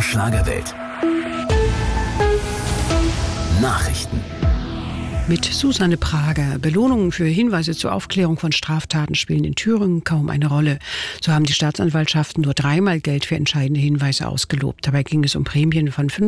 BR Schlagerwelt. Nachrichten. Mit Susanne Prager. Belohnungen für Hinweise zur Aufklärung von Straftaten spielen in Thüringen kaum eine Rolle. So haben die Staatsanwaltschaften nur 3-mal Geld für entscheidende Hinweise ausgelobt. Dabei ging es um Prämien von